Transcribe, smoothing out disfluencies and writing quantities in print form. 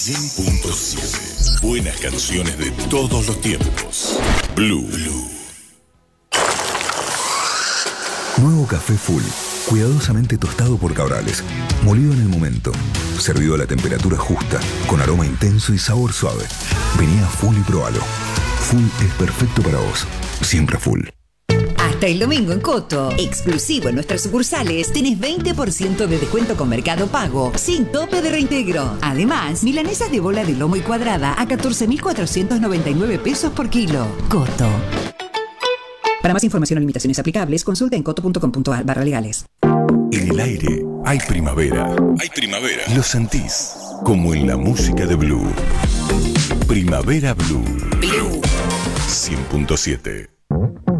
100.7. Buenas canciones de todos los tiempos. Blue. Nuevo café Full, cuidadosamente tostado por Cabrales, molido en el momento, servido a la temperatura justa, con aroma intenso y sabor suave. Vení a Full y probalo. Full es perfecto para vos, siempre Full. Hasta el domingo en Coto, exclusivo en nuestras sucursales, tenés 20% de descuento con Mercado Pago, sin tope de reintegro. Además, milanesas de bola de lomo y cuadrada a 14.499 pesos por kilo. Coto. Para más información o limitaciones aplicables, consulta en coto.com.ar/legales. En el aire hay primavera. Hay primavera. Lo sentís, como en la música de Blue. Primavera Blue. Blue 100.7.